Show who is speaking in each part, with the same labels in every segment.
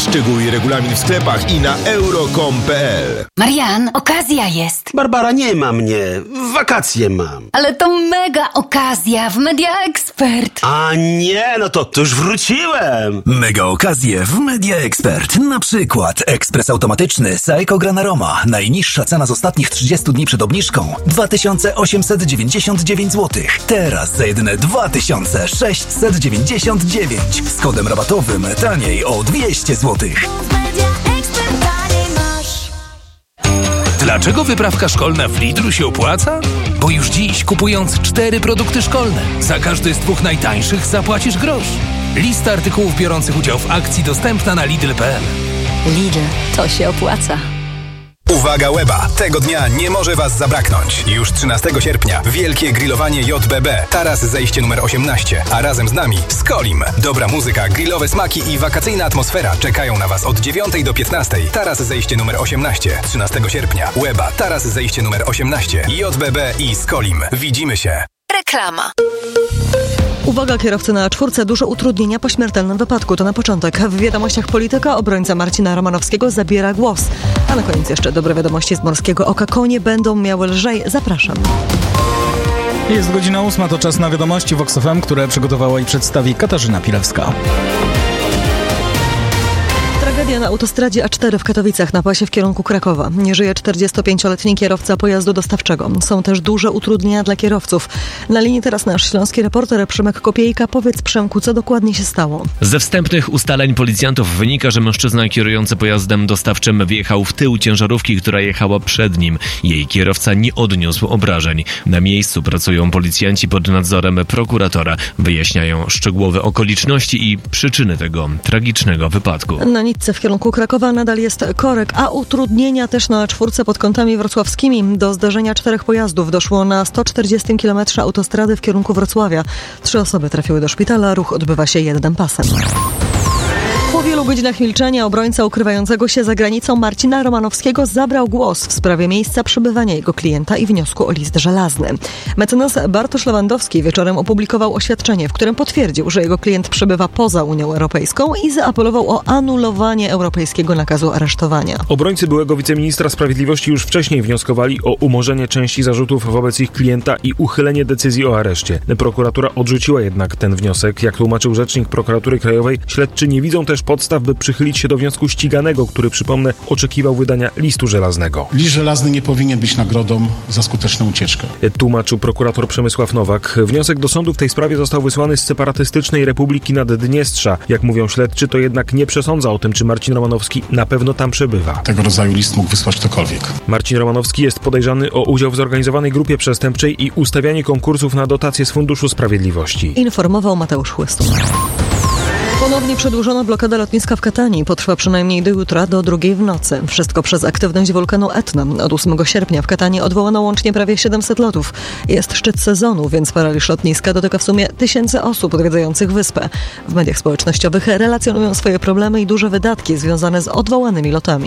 Speaker 1: Szczegóły i regulamin w sklepach i na euro.com.pl.
Speaker 2: Marian, okazja jest.
Speaker 3: Barbara, nie ma mnie. Wakacje mam.
Speaker 2: Ale to mega okazja w Media Expert.
Speaker 3: A nie, no to już wróciłem.
Speaker 4: Mega okazje w Media Expert. Na przykład ekspres automatyczny Seiko Gran Aroma. Najniższa cena z ostatnich 30 dni przed obniżką 2899 zł. Teraz za jedyne 2699. Z kodem rabatowym taniej o 200 zł.
Speaker 5: Dlaczego wyprawka szkolna w Lidlu się opłaca? Bo już dziś, kupując 4 produkty szkolne, za każdy z 2 najtańszych zapłacisz grosz. Lista artykułów biorących udział w akcji dostępna na Lidl.pl.
Speaker 2: Lidl, to się opłaca.
Speaker 6: Uwaga Łeba! Tego dnia nie może Was zabraknąć. Już 13 sierpnia wielkie grillowanie JBB. Taras zejście numer 18. A razem z nami Skolim. Dobra muzyka, grillowe smaki i wakacyjna atmosfera czekają na Was od 9 do 15. Taras zejście numer 18. 13 sierpnia. Łeba. Taras zejście numer 18. JBB i Skolim. Widzimy się.
Speaker 2: Reklama.
Speaker 7: Uwaga, kierowcy na czwórce, duże utrudnienia po śmiertelnym wypadku. To na początek. W wiadomościach polityka obrońca Marcina Romanowskiego zabiera głos. A na koniec jeszcze dobre wiadomości z Morskiego Oka. Konie będą miały lżej. Zapraszam.
Speaker 8: Jest godzina 8, to czas na wiadomości Vox FM, które przygotowała i przedstawi Katarzyna Pilewska.
Speaker 7: Tragedia na autostradzie A4 w Katowicach na pasie w kierunku Krakowa. Nie żyje 45-letni kierowca pojazdu dostawczego. Są też duże utrudnienia dla kierowców. Na linii teraz nasz śląski reporter Przemek Kopiejka. Powiedz, Przemku, co dokładnie się stało?
Speaker 9: Ze wstępnych ustaleń policjantów wynika, że mężczyzna kierujący pojazdem dostawczym wjechał w tył ciężarówki, która jechała przed nim. Jej kierowca nie odniósł obrażeń. Na miejscu pracują policjanci pod nadzorem prokuratora. Wyjaśniają szczegółowe okoliczności i przyczyny tego tragicznego wypadku.
Speaker 7: Na nitce w kierunku Krakowa nadal jest korek, a utrudnienia też na czwórce pod kątami wrocławskimi. Do zdarzenia 4 pojazdów doszło na 140 km autostrady w kierunku Wrocławia. 3 osoby trafiły do szpitala, ruch odbywa się jednym pasem. Po wielu godzinach milczenia obrońca ukrywającego się za granicą Marcina Romanowskiego zabrał głos w sprawie miejsca przebywania jego klienta i wniosku o list żelazny. Mecenas Bartosz Lewandowski wieczorem opublikował oświadczenie, w którym potwierdził, że jego klient przebywa poza Unią Europejską i zaapelował o anulowanie europejskiego nakazu aresztowania.
Speaker 10: Obrońcy byłego wiceministra sprawiedliwości już wcześniej wnioskowali o umorzenie części zarzutów wobec ich klienta i uchylenie decyzji o areszcie. Prokuratura odrzuciła jednak ten wniosek. Jak tłumaczył rzecznik prokuratury krajowej, śledczy nie widzą też podstaw, by przychylić się do wniosku ściganego, który, przypomnę, oczekiwał wydania listu żelaznego.
Speaker 11: List żelazny nie powinien być nagrodą za skuteczną ucieczkę.
Speaker 10: Tłumaczył prokurator Przemysław Nowak. Wniosek do sądu w tej sprawie został wysłany z separatystycznej Republiki Naddniestrza. Jak mówią śledczy, to jednak nie przesądza o tym, czy Marcin Romanowski na pewno tam przebywa.
Speaker 11: Tego rodzaju list mógł wysłać ktokolwiek.
Speaker 10: Marcin Romanowski jest podejrzany o udział w zorganizowanej grupie przestępczej i ustawianie konkursów na dotacje z Funduszu Sprawiedliwości.
Speaker 7: Informował Mateusz Chłystun. Ponownie przedłużono blokadę lotniska w Katanii. Potrwa przynajmniej do jutra, do 2 w nocy. Wszystko przez aktywność wulkanu Etna. Od 8 sierpnia w Katanii odwołano łącznie prawie 700 lotów. Jest szczyt sezonu, więc paraliż lotniska dotyka w sumie tysięcy osób odwiedzających wyspę. W mediach społecznościowych relacjonują swoje problemy i duże wydatki związane z odwołanymi lotami.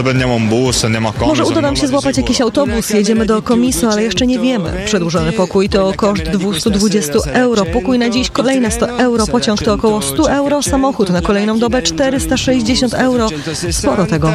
Speaker 7: Może uda nam się złapać jakiś autobus, jedziemy do Komiso, ale jeszcze nie wiemy. Przedłużony pokój to koszt 220 euro. Pokój na dziś kolejne 100 euro. Pociąg to około 100 euro. Samochód na kolejną dobę 460 euro. Sporo tego.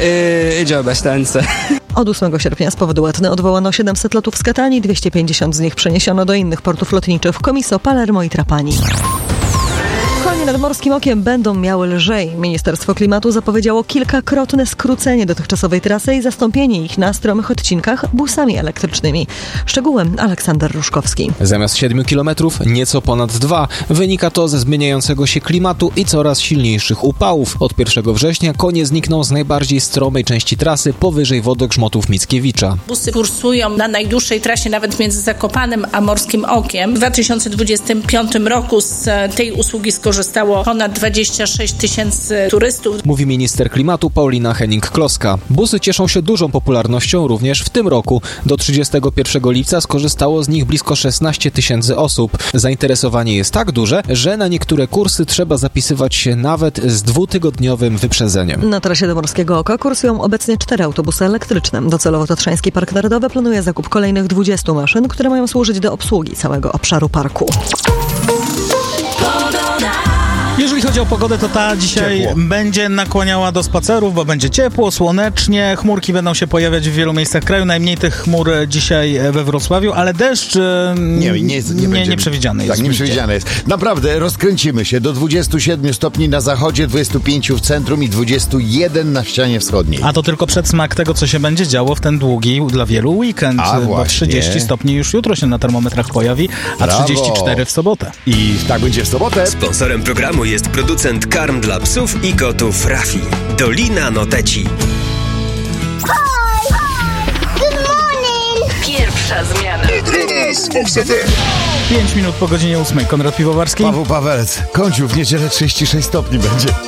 Speaker 7: Od 8 sierpnia z powodu Etny odwołano 700 lotów z Katanii, 250 z nich przeniesiono do innych portów lotniczych w Komiso, Palermo i Trapani. Konie nad Morskim Okiem będą miały lżej. Ministerstwo Klimatu zapowiedziało kilkakrotne skrócenie dotychczasowej trasy i zastąpienie ich na stromych odcinkach busami elektrycznymi. Szczegółem Aleksander Ruszkowski.
Speaker 12: Zamiast 7 km nieco ponad 2. Wynika to ze zmieniającego się klimatu i coraz silniejszych upałów. Od 1 września konie znikną z najbardziej stromej części trasy powyżej wodogrzmotów Mickiewicza.
Speaker 13: Busy kursują na najdłuższej trasie nawet między Zakopanem a Morskim Okiem. W 2025 roku z tej usługi skorzystało ponad 26 000 turystów.
Speaker 12: Mówi minister klimatu Paulina Henning-Kloska. Busy cieszą się dużą popularnością również w tym roku. Do 31 lipca skorzystało z nich blisko 16 000 osób. Zainteresowanie jest tak duże, że na niektóre kursy trzeba zapisywać się nawet z 2-tygodniowym wyprzedzeniem.
Speaker 7: Na trasie do Morskiego Oka kursują obecnie 4 autobusy elektryczne. Docelowo Tatrzański Park Narodowy planuje zakup kolejnych 20 maszyn, które mają służyć do obsługi całego obszaru parku.
Speaker 8: Jeżeli chodzi o pogodę, to ta dzisiaj będzie nakłaniała do spacerów, bo będzie ciepło, słonecznie, chmurki będą się pojawiać w wielu miejscach kraju, najmniej tych chmur dzisiaj we Wrocławiu, ale deszcz nie przewidziany jest.
Speaker 14: Tak, nie przewidziany jest. Naprawdę, rozkręcimy się do 27 stopni na zachodzie, 25 w centrum i 21 na ścianie wschodniej.
Speaker 8: A to tylko przedsmak tego, co się będzie działo w ten długi dla wielu weekend, bo 30 stopni już jutro się na termometrach pojawi, a 34 w sobotę.
Speaker 14: I tak będzie w sobotę.
Speaker 15: Sponsorem programu jest producent karm dla psów i kotów Rafi. Dolina Noteci.
Speaker 2: Pierwsza zmiana.
Speaker 8: 5 minut po godzinie 8. Konrad Piwowarski.
Speaker 14: Paweł Pawelec. Końcu w niedzielę 36 stopni będzie.